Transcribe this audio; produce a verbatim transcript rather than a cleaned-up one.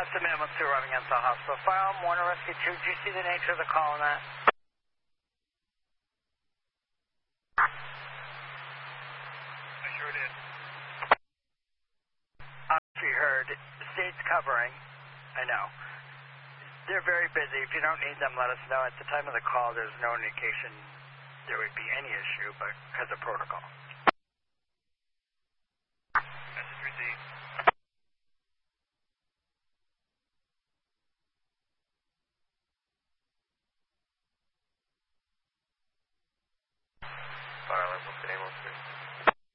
That's the minimum two arriving at the hospital. Firearm Warner Rescue two, do you see the nature of the call on that? I sure did. You heard, state's covering, I know. They're very busy. If you don't need them, let us know. At the time of the call, there's no indication there would be any issue, but because of protocol. Message received. Fire level stable, sir.